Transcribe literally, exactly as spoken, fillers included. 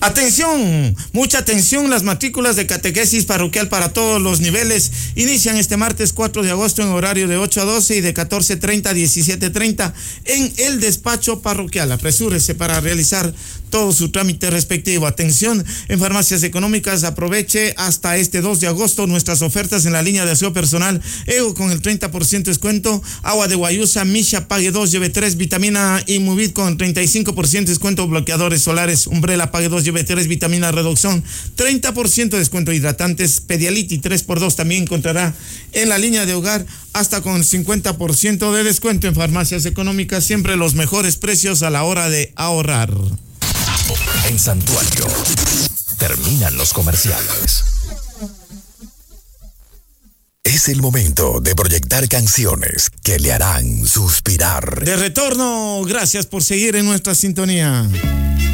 Atención, mucha atención, las matrículas de catequesis parroquial para todos los niveles inician este martes cuatro de agosto en horario de ocho a doce y de catorce treinta a diecisiete treinta en el despacho parroquial. Apresúrese para realizar todo su trámite respectivo. Atención, en Farmacias Económicas, aproveche hasta este dos de agosto nuestras ofertas en la línea de aseo personal Ego con el treinta por ciento descuento, agua de Guayusa, Misha, pague dos, lleve tres, vitamina Inmovit con treinta y cinco por ciento descuento, bloqueadores solares, Umbrella, pague dos, lleve tres, vitamina Redoxón, treinta por ciento descuento, hidratantes, Pediality tres por dos también encontrará en la línea de hogar hasta con cincuenta por ciento de descuento en Farmacias Económicas, siempre los mejores precios a la hora de ahorrar. En Santuario, terminan los comerciales. Es el momento de proyectar canciones que le harán suspirar. De retorno, gracias por seguir en nuestra sintonía.